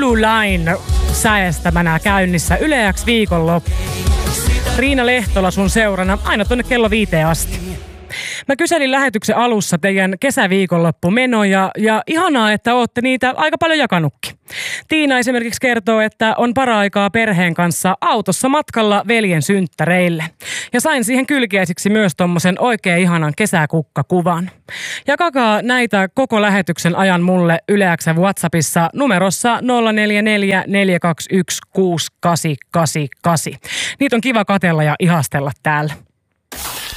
Blue Line säestämänä käynnissä Yle X viikonloppu. Riina Lehtola sun seurana aina tonne kello 5 asti. Mä kyselin lähetyksen alussa teidän kesäviikonloppumenoja ja ihanaa, että ootte niitä aika paljon jakanutkin. Tiina esimerkiksi kertoo, että on para-aikaa perheen kanssa autossa matkalla veljen synttäreille. Ja sain siihen kylkiäisiksi myös tommosen oikein ihanan kesäkukkakuvan. Jakakaa näitä koko lähetyksen ajan mulle Yle X:n WhatsAppissa numerossa 044 421 6888. Niitä on kiva katella ja ihastella täällä.